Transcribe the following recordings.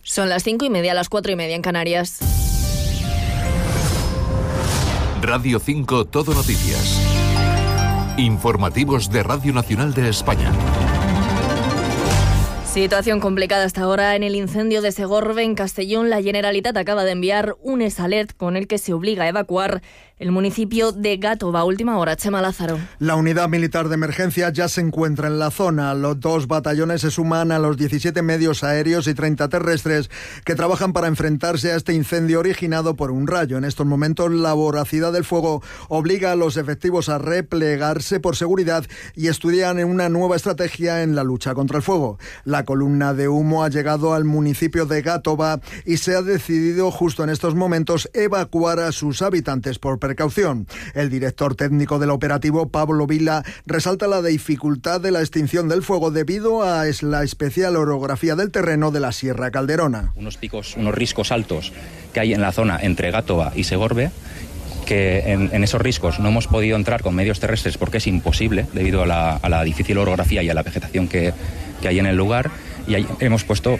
Son las 5:30, las 4:30 en Canarias. Radio 5 Todo Noticias. Informativos de Radio Nacional de España. Situación complicada hasta ahora en el incendio de Segorbe, en Castellón. La Generalitat acaba de enviar un S-Alert con el que se obliga a evacuar el municipio de Gàtova. A última hora, Chema Lázaro. La unidad militar de emergencia ya se encuentra en la zona. Los 2 batallones se suman a los 17 medios aéreos y 30 terrestres que trabajan para enfrentarse a este incendio originado por un rayo. En estos momentos, la voracidad del fuego obliga a los efectivos a replegarse por seguridad y estudian una nueva estrategia en la lucha contra el fuego. La columna de humo ha llegado al municipio de Gàtova y se ha decidido justo en estos momentos evacuar a sus habitantes por precaución. El director técnico del operativo, Pablo Vila, resalta la dificultad de la extinción del fuego debido a la especial orografía del terreno de la Sierra Calderona. Unos picos, unos riscos altos que hay en la zona entre Gàtova y Segorbe, que en esos riscos no hemos podido entrar con medios terrestres porque es imposible debido a la difícil orografía y a la vegetación que hay en el lugar, y ahí hemos puesto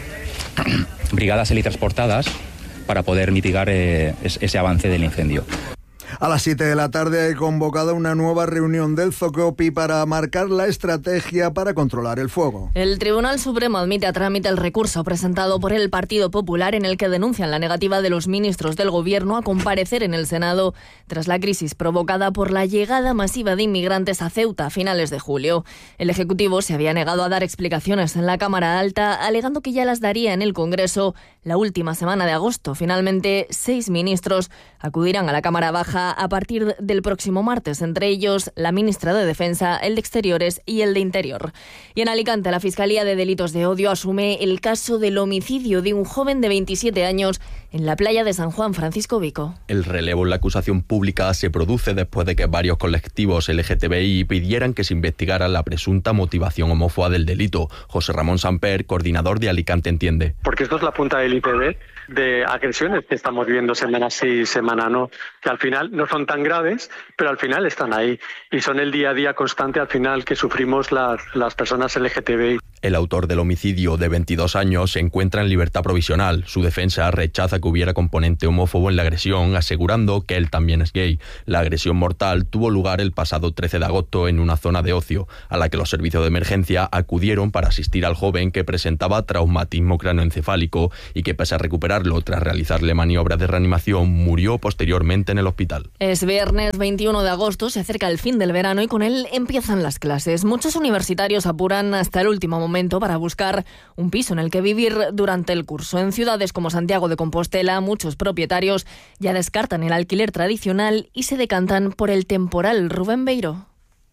brigadas helitransportadas para poder mitigar ese avance del incendio. A las 7 de la tarde hay convocada una nueva reunión del Zocopi para marcar la estrategia para controlar el fuego. El Tribunal Supremo admite a trámite el recurso presentado por el Partido Popular en el que denuncian la negativa de los ministros del Gobierno a comparecer en el Senado tras la crisis provocada por la llegada masiva de inmigrantes a Ceuta a finales de julio. El Ejecutivo se había negado a dar explicaciones en la Cámara Alta, alegando que ya las daría en el Congreso la última semana de agosto. Finalmente, 6 ministros acudirán a la Cámara Baja a partir del próximo martes, entre ellos la ministra de Defensa, el de Exteriores y el de Interior. Y en Alicante, la Fiscalía de Delitos de Odio asume el caso del homicidio de un joven de 27 años en la playa de San Juan. Francisco Vico. El relevo en la acusación pública se produce después de que varios colectivos LGTBI pidieran que se investigara la presunta motivación homófoba del delito. José Ramón Samper, coordinador de Alicante Entiende. Porque esto es la punta del iceberg de agresiones que estamos viendo semana sí y semana no, que al final no son tan graves, pero al final están ahí y son el día a día constante al final que sufrimos las personas LGTBI. El autor del homicidio, de 22 años, se encuentra en libertad provisional. Su defensa rechaza que hubiera componente homófobo en la agresión, asegurando que él también es gay. La agresión mortal tuvo lugar el pasado 13 de agosto en una zona de ocio, a la que los servicios de emergencia acudieron para asistir al joven que presentaba traumatismo cráneoencefálico y que, pese a recuperarlo tras realizarle maniobras de reanimación, murió posteriormente en el hospital. Es viernes 21 de agosto, se acerca el fin del verano y con él empiezan las clases. Muchos universitarios apuran hasta el último momento para buscar un piso en el que vivir durante el curso. En ciudades como Santiago de Compostela, muchos propietarios ya descartan el alquiler tradicional y se decantan por el temporal. Rubén Beiro.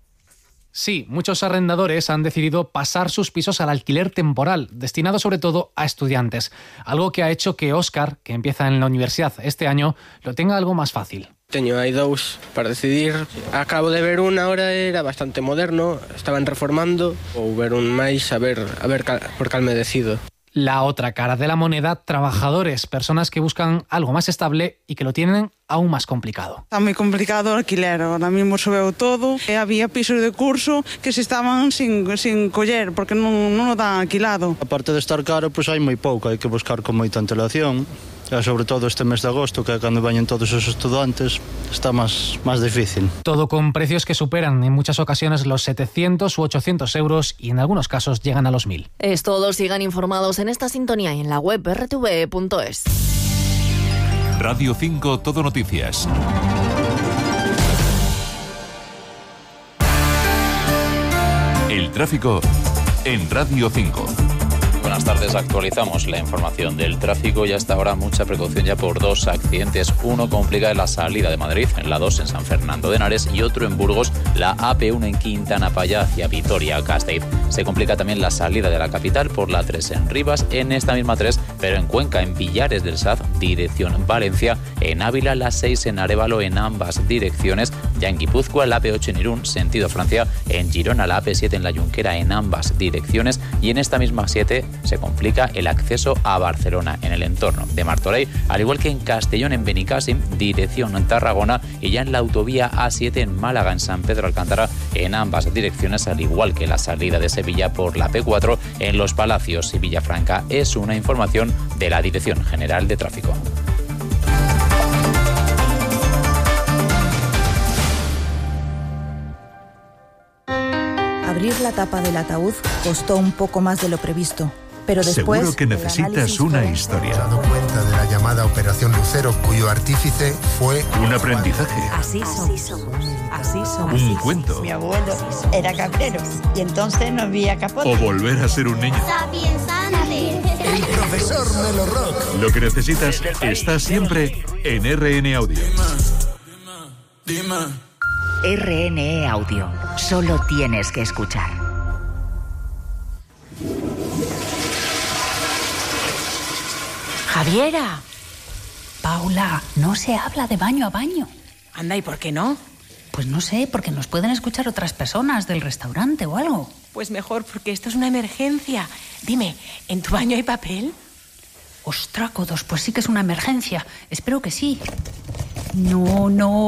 Sí, muchos arrendadores han decidido pasar sus pisos al alquiler temporal, destinado sobre todo a estudiantes, algo que ha hecho que Óscar, que empieza en la universidad este año, lo tenga algo más fácil. Hai dous para decidir. Acabo de ver una, ahora era bastante moderno, estaban reformando, ou ver un máis a ver por cal me decido. La otra cara de la moneda, trabajadores, personas que buscan algo más estable y que lo tienen aún más complicado. Está moi complicado o alquiler, ahora mismo subeu todo. Había pisos de curso que se estaban sin coller porque non o dan alquilado. Aparte de estar caro, pois hai moi pouco, hai que buscar con moita antelación. Sobre todo este mes de agosto, que cando vayan todos os estudantes, está más difícil. Todo con precios que superan en muchas ocasiones los 700 u 800 euros y en algunos casos llegan a los 1.000. Es todo, sigan informados en esta sintonía y en la web rtve.es. Radio 5 Todo Noticias. El tráfico en Radio 5. Buenas tardes, actualizamos la información del tráfico y hasta ahora mucha precaución ya por 2 accidentes. Uno complica la salida de Madrid, en la 2 en San Fernando de Henares y otro en Burgos, la AP1 en Quintana Paya hacia Vitoria-Gasteiz. Se complica también la salida de la capital por la 3 en Rivas, en esta misma 3, pero en Cuenca, en Villares del Saz, dirección Valencia, en Ávila, la 6 en Arévalo en ambas direcciones, ya en Guipúzcoa, la AP8 en Irún, sentido Francia, en Girona, la AP7 en la Junquera en ambas direcciones y en esta misma 7 se complica el acceso a Barcelona en el entorno de Martorell, al igual que en Castellón en Benicàssim, dirección Tarragona y ya en la autovía A7 en Málaga en San Pedro Alcántara en ambas direcciones, al igual que la salida de Sevilla por la P4 en Los Palacios y Villafranca. Es una información de la Dirección General de Tráfico. Abrir la tapa del ataúd costó un poco más de lo previsto, pero después... Seguro que necesitas una historia. Me he dado cuenta de la llamada Operación Lucero, cuyo artífice fue... Un aprendizaje. Así somos. Así somos. Un cuento. Mi abuelo era cabrero y entonces no había capote. O volver a ser un niño. El profesor Melo Rock. Lo que necesitas está siempre en RN Audio. Dime. RNE Audio. Solo tienes que escuchar. Javiera. Paula, no se habla de baño a baño. Anda, ¿y por qué no? Pues no sé, porque nos pueden escuchar otras personas del restaurante o algo. Pues mejor, porque esto es una emergencia. Dime, ¿en tu baño hay papel? Ostrácodos, pues sí que es una emergencia. Espero que sí. No.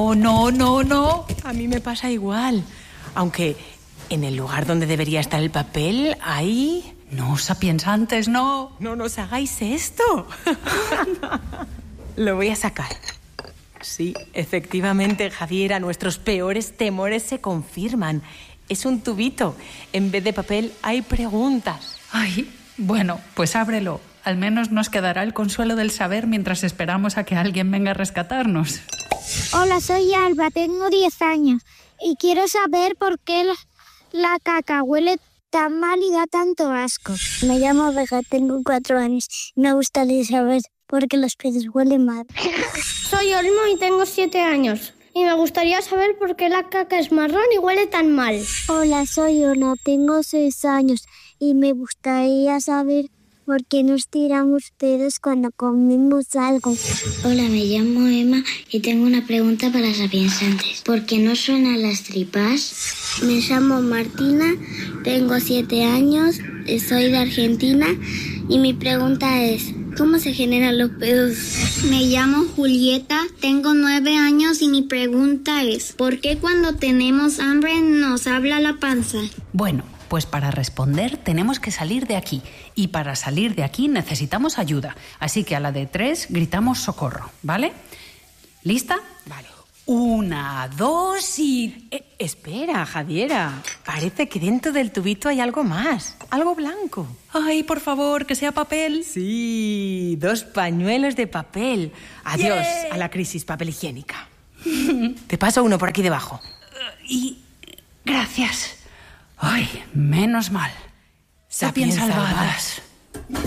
A mí me pasa igual. Aunque en el lugar donde debería estar el papel hay... No, sapiensantes, no. No nos hagáis esto. Lo voy a sacar. Sí, efectivamente, Javiera, nuestros peores temores se confirman. Es un tubito. En vez de papel hay preguntas. Ay, bueno, pues ábrelo. Al menos nos quedará el consuelo del saber mientras esperamos a que alguien venga a rescatarnos. Hola, soy Alba, tengo 10 años y quiero saber por qué la caca huele tan mal y da tanto asco. Me llamo Vega, tengo 4 años y me gustaría saber por qué los peces huelen mal. Soy Olmo y tengo 7 años y me gustaría saber por qué la caca es marrón y huele tan mal. Hola, soy Ona, tengo 6 años y me gustaría saber por qué nos tiramos dedos cuando comemos algo. Hola, me llamo Emma y tengo una pregunta para sapiensantes. ¿Por qué no suenan las tripas? Me llamo Martina, tengo 7 años, soy de Argentina y mi pregunta es, ¿cómo se generan los pedos? Me llamo Julieta, tengo 9 años y mi pregunta es, ¿por qué cuando tenemos hambre nos habla la panza? Bueno, pues para responder tenemos que salir de aquí. Y para salir de aquí necesitamos ayuda. Así que a la de 3 gritamos socorro, ¿vale? ¿Lista? Vale. 1, 2 y... Espera, Javiera. Parece que dentro del tubito hay algo más. Algo blanco. Ay, por favor, que sea papel. Sí, 2 pañuelos de papel. Adiós a la crisis papel higiénica. Te paso uno por aquí debajo. Y... gracias. Ay, menos mal. Sapiens salvadas.